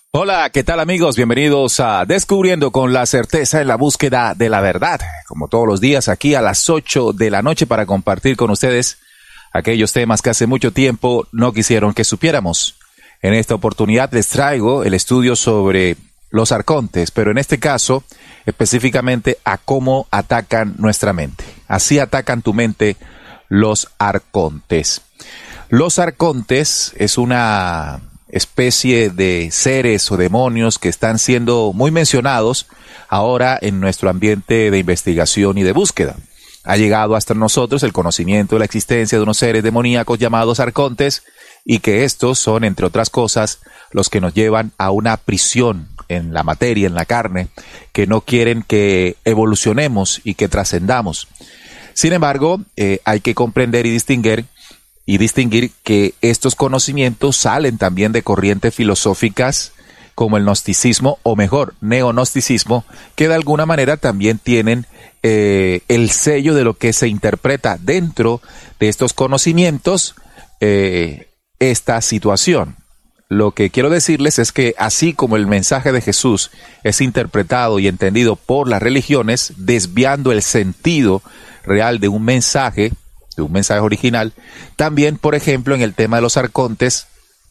Hola, ¿qué tal amigos? Bienvenidos a Descubriendo con la certeza en la búsqueda de la verdad. Como todos los días aquí a las 8 de la noche para compartir con ustedes aquellos temas que hace mucho tiempo no quisieron que supiéramos. En esta oportunidad les traigo el estudio sobre los arcontes, pero en este caso específicamente a cómo atacan nuestra mente. Así atacan tu mente los arcontes. Los arcontes es una especie de seres o demonios que están siendo muy mencionados ahora en nuestro ambiente de investigación y de búsqueda. Ha llegado hasta nosotros el conocimiento de la existencia de unos seres demoníacos llamados arcontes y que estos son, entre otras cosas, los que nos llevan a una prisión en la materia, en la carne, que no quieren que evolucionemos y que trascendamos. Sin embargo, hay que comprender y distinguir que estos conocimientos salen también de corrientes filosóficas como el gnosticismo, o mejor, neognosticismo, que de alguna manera también tienen el sello de lo que se interpreta dentro de estos conocimientos, esta situación. Lo que quiero decirles es que así como el mensaje de Jesús es interpretado y entendido por las religiones, desviando el sentido real de un mensaje original, también, por ejemplo, en el tema de los arcontes,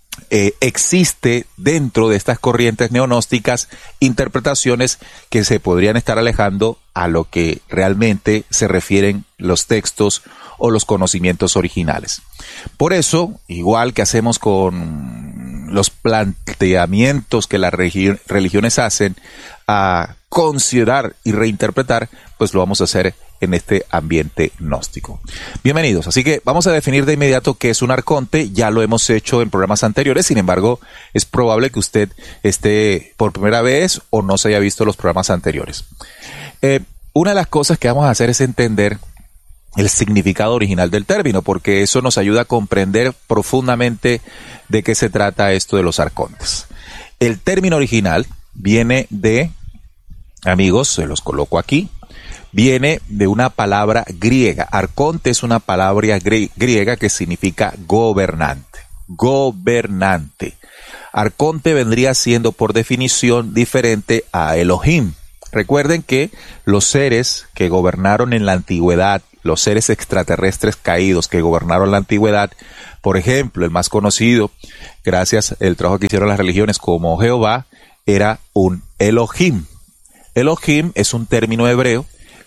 existe dentro de estas corrientes neognósticas interpretaciones que se podrían estar alejando a lo que realmente se refieren los textos o los conocimientos originales. Por eso, igual que hacemos con los planteamientos que las religiones hacen a considerar y reinterpretar, pues lo vamos a hacer en este ambiente gnóstico. Bienvenidos. Así que vamos a definir de inmediato qué es un arconte. Ya lo hemos hecho en programas anteriores, sin embargo, es probable que usted esté por primera vez o no se haya visto los programas anteriores. Una de las cosas que vamos a hacer es entender el significado original del término, porque eso nos ayuda a comprender profundamente de qué se trata esto de los arcontes. El término original viene de, amigos, se los coloco aquí, viene de una palabra griega. Arconte es una palabra griega que significa gobernante. Gobernante. Arconte vendría siendo por definición diferente a Elohim. Recuerden que los seres que gobernaron en la antigüedad, los seres extraterrestres caídos que gobernaron la antigüedad, por ejemplo, el más conocido, gracias al trabajo que hicieron las religiones como Jehová, era un Elohim. Elohim es un término hebreo,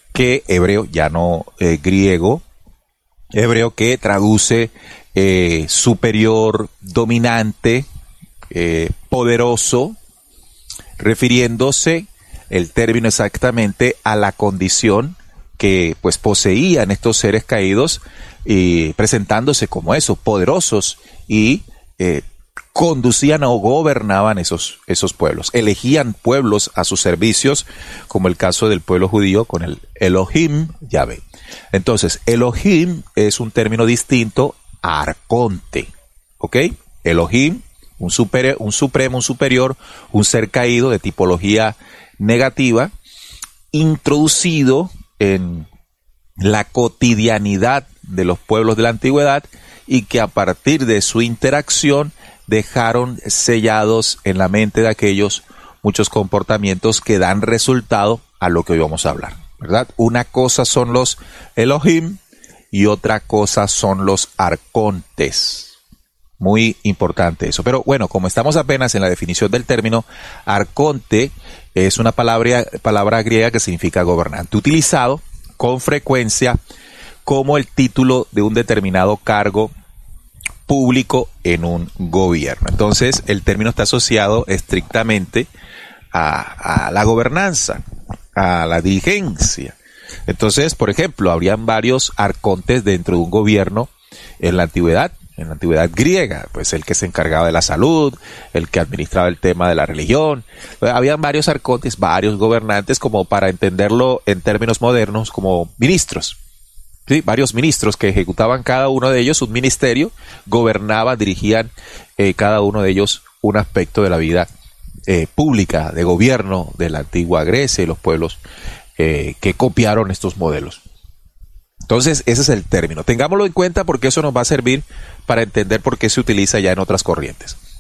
ya no griego, hebreo, que traduce superior, dominante, poderoso, refiriéndose el término exactamente a la condición que pues poseían estos seres caídos, y presentándose como eso, poderosos, y conducían o gobernaban esos pueblos, elegían pueblos a sus servicios, como el caso del pueblo judío con el Elohim Yahvé. Entonces, Elohim es un término distinto a arconte, ¿ok? Elohim, un supremo, un superior, un ser caído de tipología negativa, introducido en la cotidianidad de los pueblos de la antigüedad, y que a partir de su interacción dejaron sellados en la mente de aquellos muchos comportamientos que dan resultado a lo que hoy vamos a hablar, ¿verdad? Una cosa son los Elohim y otra cosa son los arcontes. Muy importante eso. Pero bueno, como estamos apenas en la definición del término, arconte es una palabra griega que significa gobernante, utilizado con frecuencia como el título de un determinado cargo público en un gobierno. Entonces, el término está asociado estrictamente a la gobernanza, a la dirigencia. Entonces, por ejemplo, habrían varios arcontes dentro de un gobierno en la antigüedad griega, pues el que se encargaba de la salud, el que administraba el tema de la religión. Habían varios arcontes, varios gobernantes, como para entenderlo en términos modernos, como ministros. Sí, varios ministros que ejecutaban cada uno de ellos un ministerio, gobernaban, dirigían cada uno de ellos un aspecto de la vida pública, de gobierno de la antigua Grecia y los pueblos que copiaron estos modelos. Entonces, ese es el término. Tengámoslo en cuenta porque eso nos va a servir para entender por qué se utiliza ya en otras corrientes.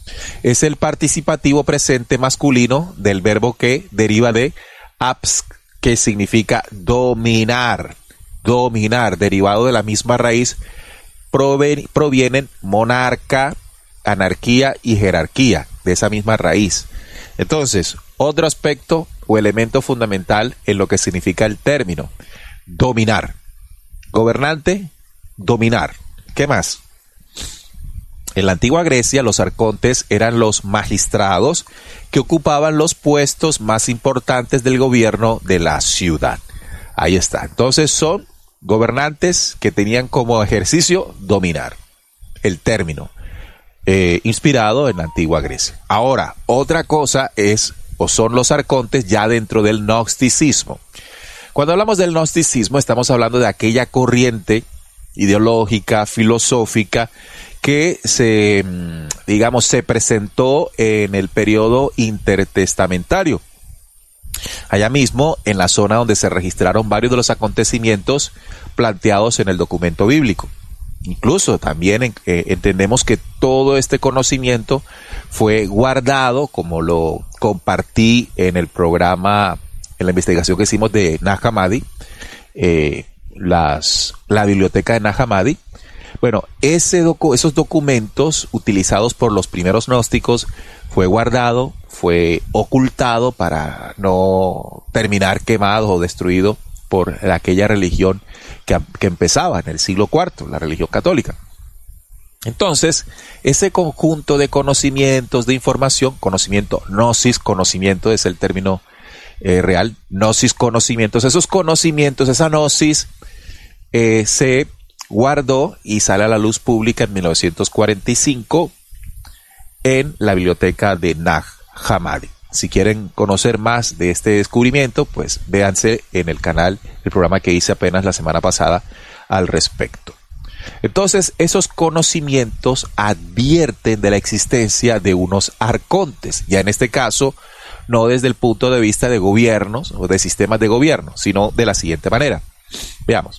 Es el participativo presente masculino del verbo que deriva de abs, que significa dominar. Dominar, derivado de la misma raíz, provienen monarca, anarquía y jerarquía, de esa misma raíz. Entonces, otro aspecto o elemento fundamental en lo que significa el término: dominar. Gobernante, dominar. ¿Qué más? En la antigua Grecia, los arcontes eran los magistrados que ocupaban los puestos más importantes del gobierno de la ciudad. Ahí está. Entonces son gobernantes que tenían como ejercicio dominar. El término inspirado en la antigua Grecia. Ahora, otra cosa es o son los arcontes ya dentro del gnosticismo. Cuando hablamos del gnosticismo, estamos hablando de aquella corriente ideológica, filosófica, que se presentó en el periodo intertestamentario. Allá mismo, en la zona donde se registraron varios de los acontecimientos planteados en el documento bíblico. Incluso también entendemos que todo este conocimiento fue guardado, como lo compartí en el programa, en la investigación que hicimos de Nag Hammadi, la biblioteca de Nag Hammadi. Bueno, esos documentos utilizados por los primeros gnósticos fue guardado, fue ocultado para no terminar quemado o destruido por aquella religión que empezaba en el siglo IV, la religión católica. Entonces, ese conjunto de conocimientos, de información, conocimiento, gnosis, conocimiento es el término real, gnosis, conocimientos, esos conocimientos, esa gnosis se guardó y sale a la luz pública en 1945 en la biblioteca de Nag Hammadi. Si quieren conocer más de este descubrimiento, pues véanse en el canal, el programa que hice apenas la semana pasada al respecto. Entonces, esos conocimientos advierten de la existencia de unos arcontes, ya en este caso, no desde el punto de vista de gobiernos o de sistemas de gobierno, sino de la siguiente manera. Veamos.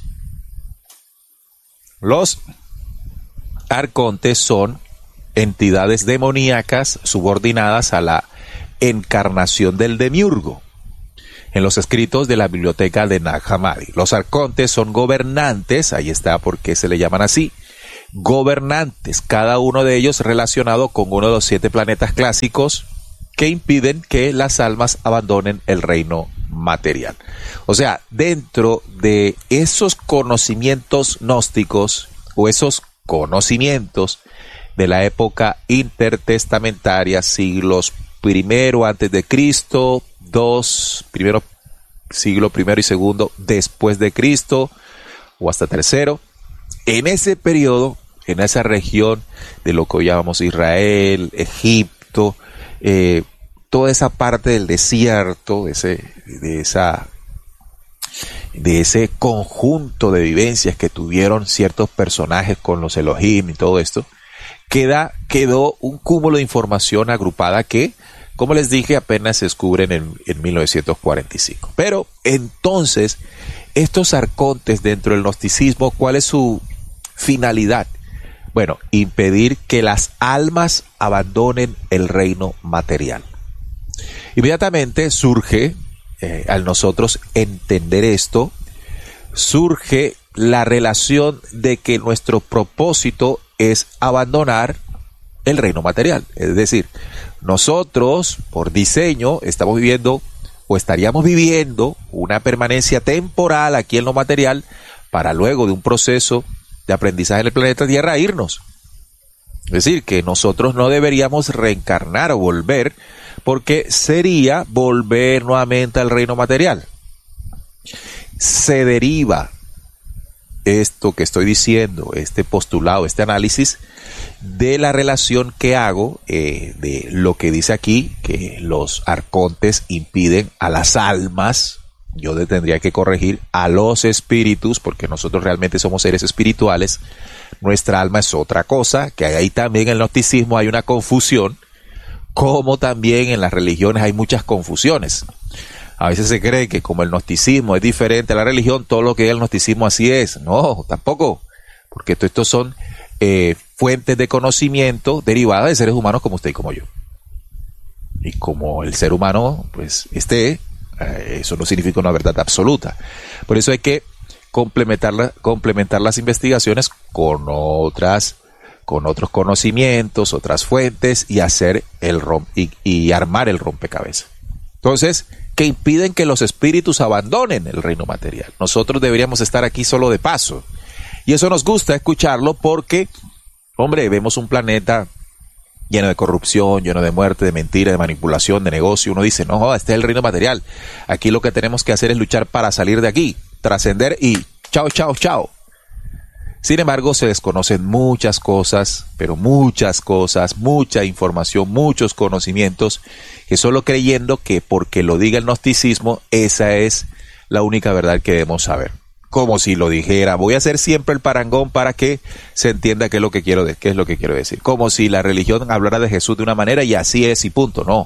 Los arcontes son entidades demoníacas subordinadas a la encarnación del demiurgo. En los escritos de la biblioteca de Nag Hammadi, los arcontes son gobernantes, ahí está por qué se le llaman así, gobernantes, cada uno de ellos relacionado con uno de los 7 planetas clásicos que impiden que las almas abandonen el reino material. O sea, dentro de esos conocimientos gnósticos o esos conocimientos de la época intertestamentaria, siglos primero antes de Cristo, siglo primero y segundo después de Cristo, o hasta tercero, en ese periodo, en esa región de lo que hoy llamamos Israel, Egipto, toda esa parte del desierto, de ese conjunto de vivencias que tuvieron ciertos personajes con los Elohim y todo esto, quedó un cúmulo de información agrupada que, como les dije, apenas se descubren en 1945. Pero entonces, estos arcontes dentro del gnosticismo, ¿cuál es su finalidad? Bueno, impedir que las almas abandonen el reino material. Inmediatamente surge, al nosotros entender esto, surge la relación de que nuestro propósito es abandonar el reino material. Es decir, nosotros, por diseño, estamos viviendo o estaríamos viviendo una permanencia temporal aquí en lo material para luego de un proceso de aprendizaje en el planeta Tierra irnos. Es decir, que nosotros no deberíamos reencarnar o volver, porque sería volver nuevamente al reino material. Se deriva esto que estoy diciendo, este postulado, este análisis, de la relación que hago de lo que dice aquí, que los arcontes impiden a las almas, yo tendría que corregir a los espíritus, porque nosotros realmente somos seres espirituales, nuestra alma es otra cosa, que ahí también en el gnosticismo hay una confusión, como también en las religiones hay muchas confusiones. A veces se cree que como el gnosticismo es diferente a la religión, todo lo que es el gnosticismo así es. No, tampoco, porque estos son fuentes de conocimiento derivadas de seres humanos como usted y como yo. Y como el ser humano, pues, eso no significa una verdad absoluta. Por eso hay que complementar las investigaciones con otros conocimientos, otras fuentes y hacer y armar el rompecabezas. Entonces, que impiden que los espíritus abandonen el reino material. Nosotros deberíamos estar aquí solo de paso. Y eso nos gusta escucharlo porque, hombre, vemos un planeta lleno de corrupción, lleno de muerte, de mentira, de manipulación, de negocio. Uno dice, no joda, este es el reino material. Aquí lo que tenemos que hacer es luchar para salir de aquí, trascender y chao, chao, chao. Sin embargo, se desconocen muchas cosas, pero muchas cosas, mucha información, muchos conocimientos, que solo creyendo que porque lo diga el gnosticismo, esa es la única verdad que debemos saber. Como si lo dijera, voy a hacer siempre el parangón para que se entienda qué es lo que quiero decir. Como si la religión hablara de Jesús de una manera y así es y punto. No.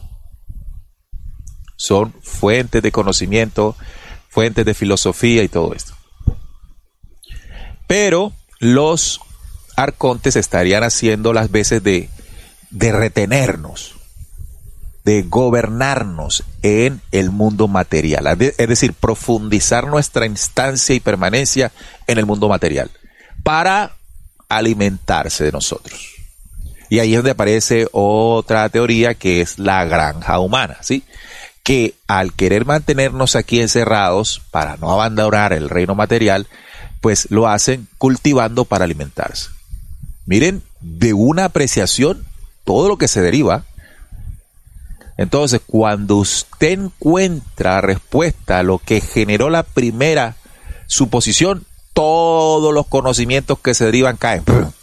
Son fuentes de conocimiento, fuentes de filosofía y todo esto. Pero los arcontes estarían haciendo las veces de retenernos, de gobernarnos en el mundo material, es decir, profundizar nuestra instancia y permanencia en el mundo material para alimentarse de nosotros. Y ahí es donde aparece otra teoría que es la granja humana, ¿sí? Que al querer mantenernos aquí encerrados para no abandonar el reino material, pues lo hacen cultivando para alimentarse. Miren, de una apreciación, todo lo que se deriva. Entonces, cuando usted encuentra respuesta a lo que generó la primera suposición, todos los conocimientos que se derivan caen.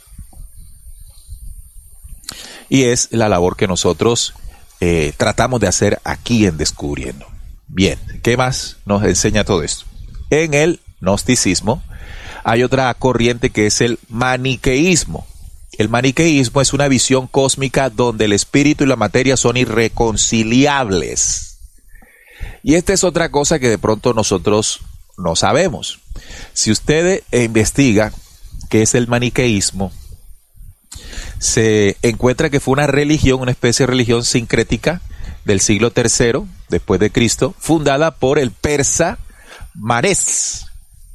Y es la labor que nosotros tratamos de hacer aquí en Descubriendo. Bien, ¿qué más nos enseña todo esto? En el gnosticismo hay otra corriente que es el maniqueísmo. El maniqueísmo es una visión cósmica donde el espíritu y la materia son irreconciliables. Y esta es otra cosa que de pronto nosotros no sabemos. Si usted investiga qué es el maniqueísmo, se encuentra que fue una religión, una especie de religión sincrética del siglo III después de Cristo, fundada por el persa Manes,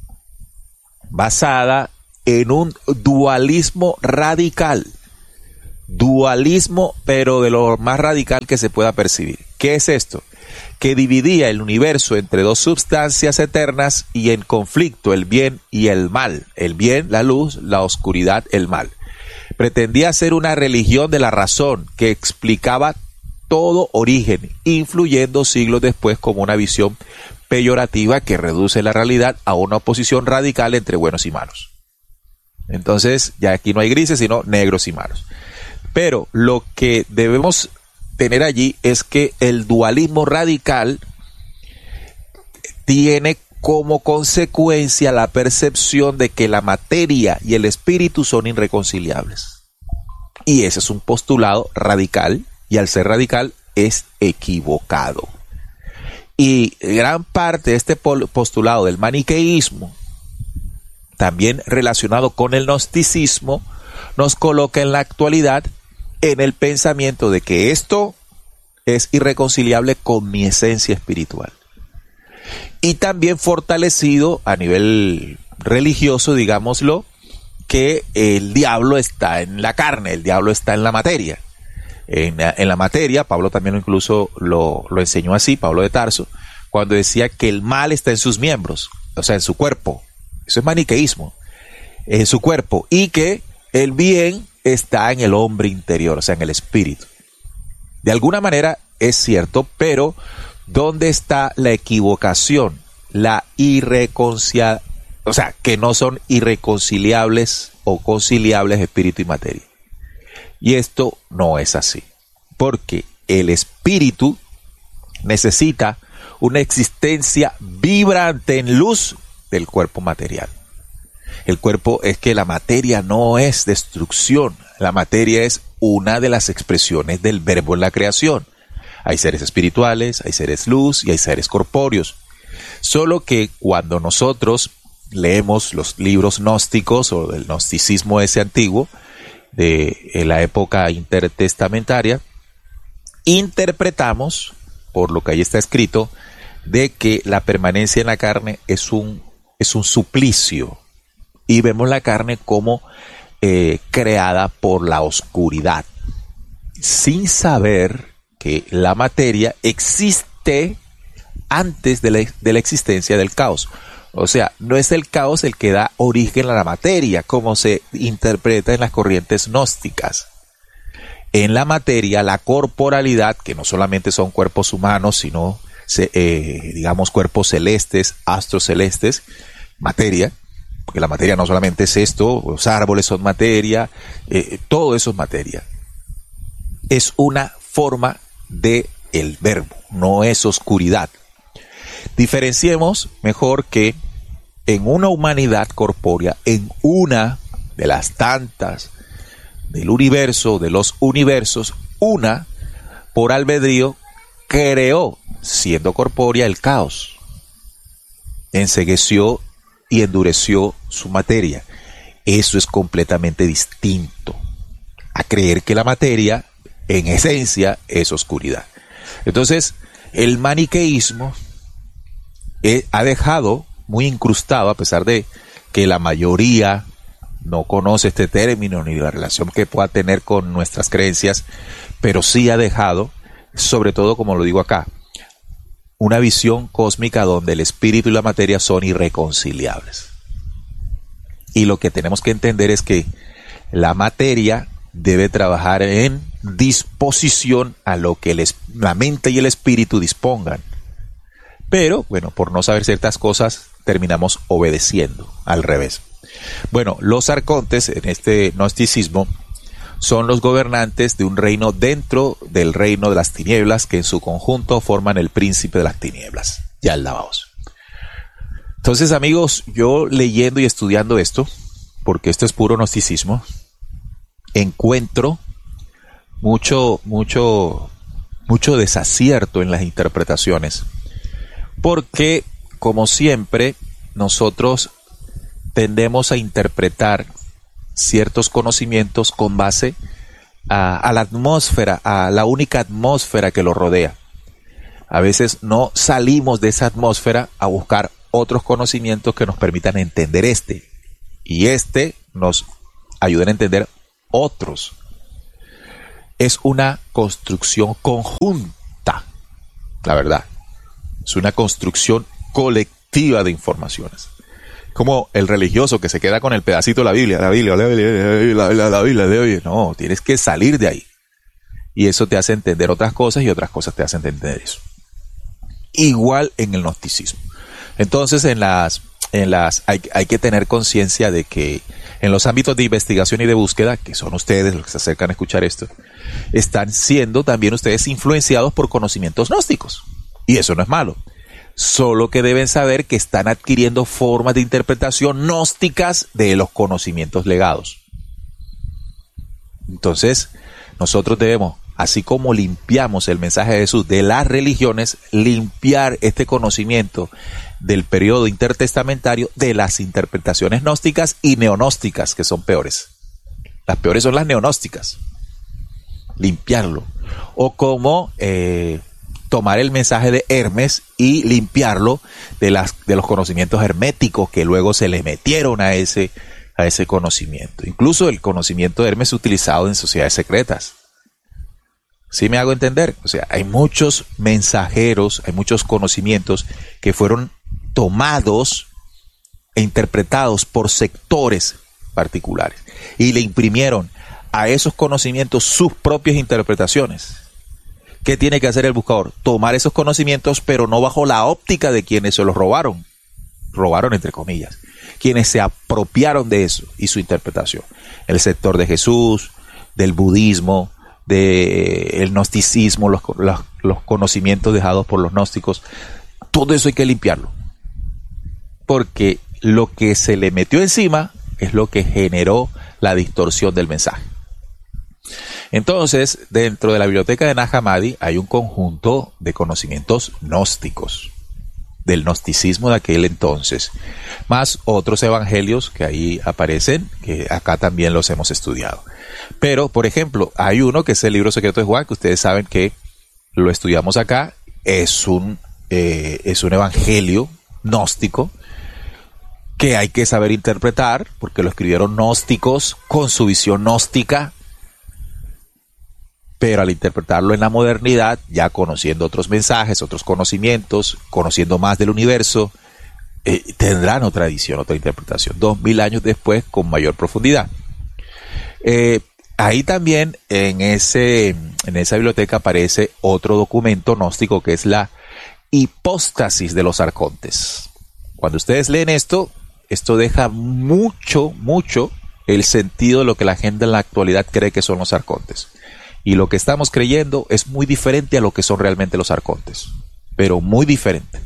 basada en un dualismo radical. Dualismo, pero de lo más radical que se pueda percibir. ¿Qué es esto? Que dividía el universo entre dos sustancias eternas y en conflicto el bien y el mal. El bien, la luz, la oscuridad, el mal. Pretendía ser una religión de la razón que explicaba todo origen, influyendo siglos después como una visión peyorativa que reduce la realidad a una oposición radical entre buenos y malos. Entonces, ya aquí no hay grises, sino negros y malos. Pero lo que debemos tener allí es que el dualismo radical tiene como consecuencia la percepción de que la materia y el espíritu son irreconciliables. Y ese es un postulado radical, y al ser radical es equivocado. Y gran parte de este postulado del maniqueísmo, también relacionado con el gnosticismo, nos coloca en la actualidad en el pensamiento de que esto es irreconciliable con mi esencia espiritual. Y también fortalecido a nivel religioso, digámoslo, que el diablo está en la carne, el diablo está en la materia. En la materia, Pablo también incluso lo enseñó así, Pablo de Tarso, cuando decía que el mal está en sus miembros, o sea, en su cuerpo. Eso es maniqueísmo, en su cuerpo, y que el bien está en el hombre interior, o sea, en el espíritu. De alguna manera es cierto, pero ¿dónde está la equivocación? La irreconciliación, o sea, que no son irreconciliables o conciliables espíritu y materia. Y esto no es así, porque el espíritu necesita una existencia vibrante en luz del cuerpo material. El cuerpo es que la materia no es destrucción, la materia es una de las expresiones del verbo en la creación. Hay seres espirituales, hay seres luz y hay seres corpóreos. Solo que cuando nosotros leemos los libros gnósticos o el gnosticismo ese antiguo, de la época intertestamentaria, interpretamos, por lo que ahí está escrito, de que la permanencia en la carne es un suplicio, y vemos la carne como creada por la oscuridad, sin saber que la materia existe antes de la existencia del caos. O sea, no es el caos el que da origen a la materia, como se interpreta en las corrientes gnósticas. En la materia, la corporalidad, que no solamente son cuerpos humanos, sino, digamos, cuerpos celestes, astros celestes, materia, porque la materia no solamente es esto, los árboles son materia, todo eso es materia. Es una forma del verbo, no es oscuridad. Diferenciemos mejor que en una humanidad corpórea, en una de las tantas del universo, de los universos, una, por albedrío, creó, siendo corpórea, el caos. Encegueció y endureció su materia. Eso es completamente distinto a creer que la materia, en esencia, es oscuridad. Entonces, el maniqueísmo ha dejado muy incrustado, a pesar de que la mayoría no conoce este término ni la relación que pueda tener con nuestras creencias, pero sí ha dejado, sobre todo, como lo digo acá, una visión cósmica donde el espíritu y la materia son irreconciliables. Y lo que tenemos que entender es que la materia debe trabajar en disposición a lo que la mente y el espíritu dispongan. Pero, bueno, por no saber ciertas cosas, terminamos obedeciendo al revés. Bueno, los arcontes en este gnosticismo son los gobernantes de un reino dentro del reino de las tinieblas, que en su conjunto forman el príncipe de las tinieblas. Ya el lavaos. Entonces, amigos, yo leyendo y estudiando esto, porque esto es puro gnosticismo, encuentro mucho desacierto en las interpretaciones. Porque, como siempre, nosotros tendemos a interpretar ciertos conocimientos con base a la atmósfera, a la única atmósfera que lo rodea. A veces no salimos de esa atmósfera a buscar otros conocimientos que nos permitan entender y nos ayuden a entender otros. Es una construcción conjunta, la verdad. Es una construcción colectiva de informaciones. Como el religioso que se queda con el pedacito de la Biblia. La Biblia. No, tienes que salir de ahí. Y eso te hace entender otras cosas y otras cosas te hacen entender eso. Igual en el gnosticismo. Entonces, hay que tener conciencia de que en los ámbitos de investigación y de búsqueda, que son ustedes los que se acercan a escuchar esto, están siendo también ustedes influenciados por conocimientos gnósticos. Y eso no es malo. Solo que deben saber que están adquiriendo formas de interpretación gnósticas de los conocimientos legados. Entonces, nosotros debemos, así como limpiamos el mensaje de Jesús de las religiones, limpiar este conocimiento del periodo intertestamentario de las interpretaciones gnósticas y neognósticas, que son peores. Las peores son las neognósticas. Limpiarlo. O como tomar el mensaje de Hermes y limpiarlo de los conocimientos herméticos que luego se le metieron a ese conocimiento. Incluso el conocimiento de Hermes utilizado en sociedades secretas. ¿Sí me hago entender? O sea, hay muchos mensajeros, hay muchos conocimientos que fueron tomados e interpretados por sectores particulares y le imprimieron a esos conocimientos sus propias interpretaciones. ¿Qué tiene que hacer el buscador? Tomar esos conocimientos, pero no bajo la óptica de quienes se los robaron. Robaron entre comillas. Quienes se apropiaron de eso y su interpretación. El sector de Jesús, del budismo, del gnosticismo, los conocimientos dejados por los gnósticos. Todo eso hay que limpiarlo. Porque lo que se le metió encima es lo que generó la distorsión del mensaje. Entonces, dentro de la biblioteca de Nag Hammadi hay un conjunto de conocimientos gnósticos, del gnosticismo de aquel entonces, más otros evangelios que ahí aparecen, que acá también los hemos estudiado. Pero, por ejemplo, hay uno que es el libro secreto de Juan, que ustedes saben que lo estudiamos acá, es un evangelio gnóstico que hay que saber interpretar, porque lo escribieron gnósticos con su visión gnóstica, pero al interpretarlo en la modernidad, ya conociendo otros mensajes, otros conocimientos, conociendo más del universo, tendrán otra edición, otra interpretación, 2000 años después con mayor profundidad. Ahí también en esa biblioteca aparece otro documento gnóstico que es la hipóstasis de los arcontes. Cuando ustedes leen esto deja mucho el sentido de lo que la gente en la actualidad cree que son los arcontes. Y lo que estamos creyendo es muy diferente a lo que son realmente los arcontes, pero muy diferente.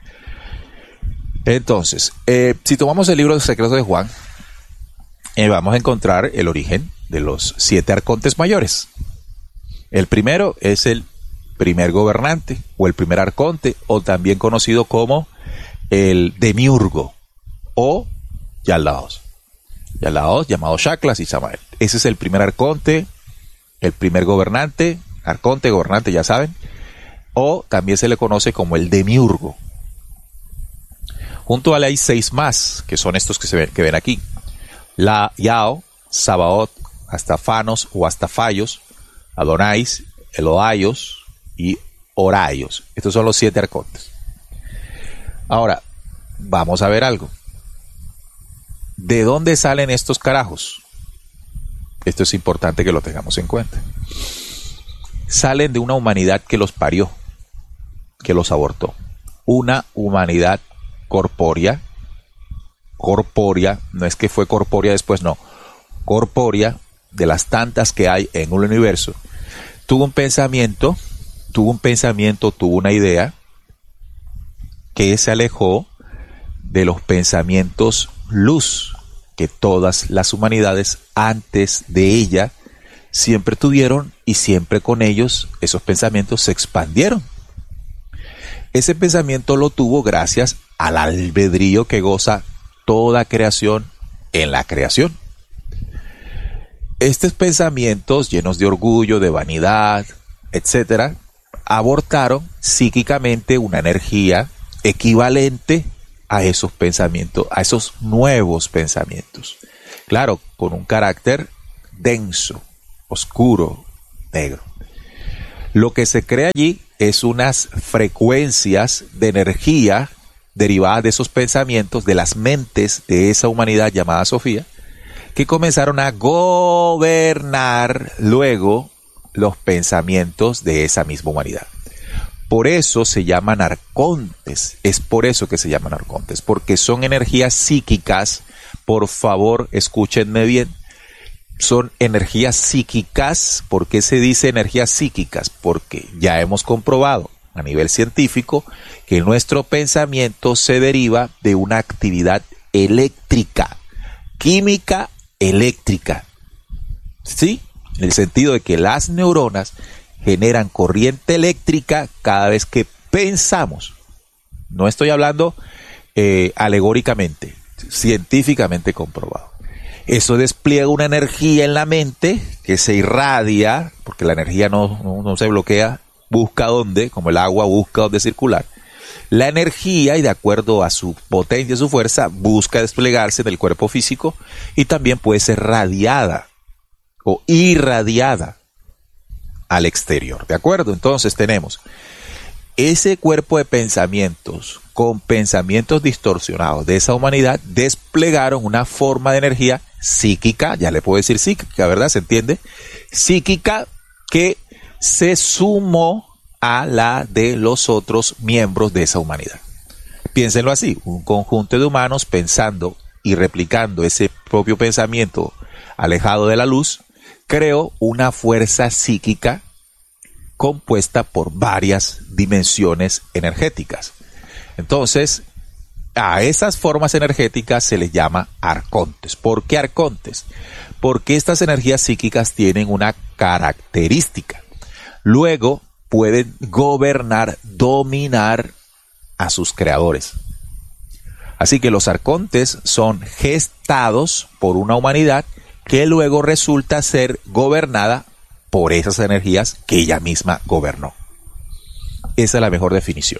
Entonces, si tomamos el libro de secretos de Juan, vamos a encontrar el origen de los 7 arcontes mayores. El primero es el primer gobernante o el primer arconte, o también conocido como el demiurgo o Yalaos, llamado Shaklas y Samael. Ese es el primer arconte, el primer gobernante, arconte, gobernante, ya saben, o también se le conoce como el demiurgo. Junto a él hay 6 más, que son estos que ven aquí: la Yao, Sabaoth, Astafanos o Astafayos, Adonais, Elohaios y Horaios. Estos son los 7 arcontes. Ahora, vamos a ver algo. ¿De dónde salen estos carajos? Esto es importante que lo tengamos en cuenta. Salen de una humanidad que los parió, que los abortó. Una humanidad corpórea, no es que fue corpórea después, no. Corpórea, de las tantas que hay en un universo, tuvo un pensamiento, tuvo una idea que se alejó de los pensamientos luz que todas las humanidades antes de ella siempre tuvieron, y siempre con ellos esos pensamientos se expandieron. Ese pensamiento lo tuvo gracias al albedrío que goza toda creación en la creación. Estos pensamientos llenos de orgullo, de vanidad, etcétera, abortaron psíquicamente una energía equivalente a esos pensamientos, a esos nuevos pensamientos. Claro, con un carácter denso, oscuro, negro. Lo que se crea allí es unas frecuencias de energía derivadas de esos pensamientos, de las mentes de esa humanidad llamada Sofía, que comenzaron a gobernar luego los pensamientos de esa misma humanidad. Por eso se llaman arcontes, es por eso que se llaman arcontes, porque son energías psíquicas. Por favor, escúchenme bien, son energías psíquicas. ¿Por qué se dice energías psíquicas? Porque ya hemos comprobado a nivel científico que nuestro pensamiento se deriva de una actividad eléctrica, química eléctrica, ¿sí? En el sentido de que las neuronas generan corriente eléctrica cada vez que pensamos. No estoy hablando alegóricamente, científicamente comprobado. Eso despliega una energía en la mente que se irradia, porque la energía no se bloquea, busca dónde, como el agua busca dónde circular. La energía, y de acuerdo a su potencia, su fuerza, busca desplegarse en el cuerpo físico, y también puede ser radiada o irradiada al exterior, ¿de acuerdo? Entonces tenemos ese cuerpo de pensamientos con pensamientos distorsionados de esa humanidad, desplegaron una forma de energía psíquica, ya le puedo decir psíquica, ¿verdad? ¿Se entiende? Psíquica, que se sumó a la de los otros miembros de esa humanidad. Piénsenlo así, un conjunto de humanos pensando y replicando ese propio pensamiento alejado de la luz, creó una fuerza psíquica compuesta por varias dimensiones energéticas. Entonces, a esas formas energéticas se les llama arcontes. ¿Por qué arcontes? Porque estas energías psíquicas tienen una característica. Luego pueden gobernar, dominar a sus creadores. Así que los arcontes son gestados por una humanidad que luego resulta ser gobernada por esas energías que ella misma gobernó. Esa es la mejor definición.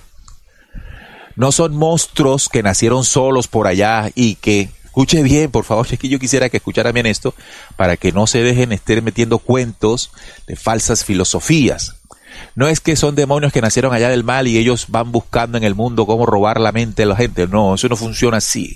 No son monstruos que nacieron solos por allá y que, escuche bien, por favor, es que yo quisiera que escuchara bien esto, para que no se dejen estar metiendo cuentos de falsas filosofías. No es que son demonios que nacieron allá del mal y ellos van buscando en el mundo cómo robar la mente de la gente. No, eso no funciona así.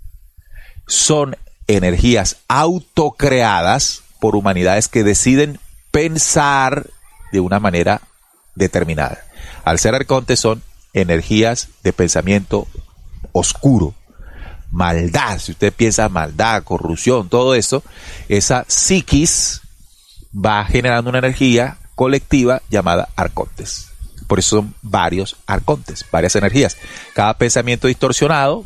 Son energías autocreadas por humanidades que deciden pensar de una manera determinada. Al ser arcontes son energías de pensamiento oscuro, maldad. Si usted piensa maldad, corrupción, todo eso, esa psiquis va generando una energía colectiva llamada arcontes. Por eso son varios arcontes, varias energías. Cada pensamiento distorsionado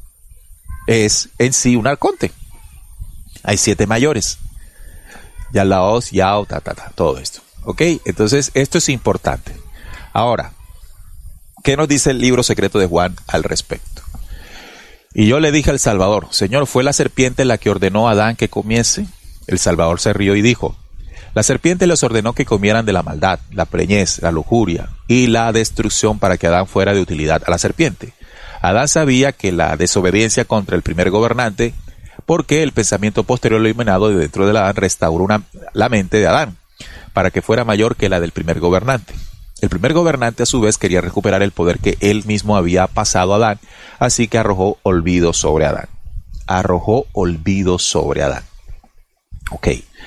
es en sí un arconte. Hay 7 mayores. Yalaos, Yao, todo esto. ¿Ok? Entonces, esto es importante. Ahora, ¿qué nos dice el libro secreto de Juan al respecto? Y yo le dije al Salvador, Señor, ¿fue la serpiente la que ordenó a Adán que comiese? El Salvador se rió y dijo, la serpiente les ordenó que comieran de la maldad, la preñez, la lujuria y la destrucción para que Adán fuera de utilidad a la serpiente. Adán sabía que la desobediencia contra el primer gobernante, porque el pensamiento posterior eliminado de dentro de Adán restauró la mente de Adán, para que fuera mayor que la del primer gobernante. El primer gobernante a su vez quería recuperar el poder que él mismo había pasado a Adán, así que arrojó olvido sobre Adán. Arrojó olvido sobre Adán. Ok.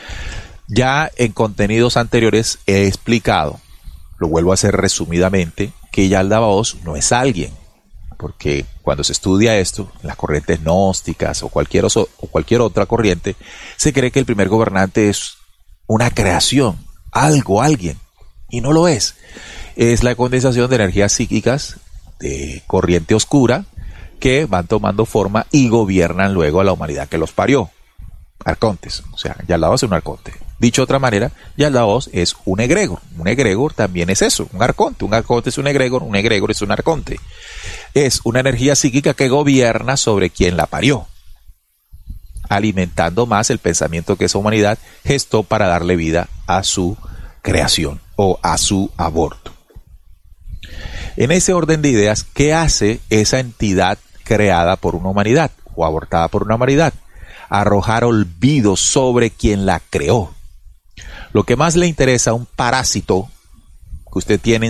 Ya en contenidos anteriores he explicado, lo vuelvo a hacer resumidamente, que Yaldabaoth no es alguien, porque cuando se estudia esto, en las corrientes gnósticas o cualquier otra corriente, se cree que el primer gobernante es una creación, alguien, y no lo es. Es la condensación de energías psíquicas de corriente oscura que van tomando forma y gobiernan luego a la humanidad que los parió. Arcontes, o sea, Yaldabaoth es un arconte. Dicho de otra manera, Yaldabaoth es un egregor. Un egregor también es eso, un arconte. Un arconte es un egregor es un arconte. Es una energía psíquica que gobierna sobre quien la parió, alimentando más el pensamiento que esa humanidad gestó para darle vida a su creación o a su aborto. En ese orden de ideas, ¿qué hace esa entidad creada por una humanidad o abortada por una humanidad? Arrojar olvido sobre quien la creó. Lo que más le interesa a un parásito que usted tiene